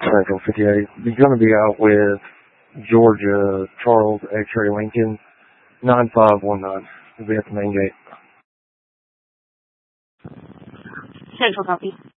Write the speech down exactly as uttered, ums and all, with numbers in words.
Central fifty-eight. He's going to be out with Georgia Charles X-Ray Lincoln, nine five one nine. He'll be at the main gate. Central copy.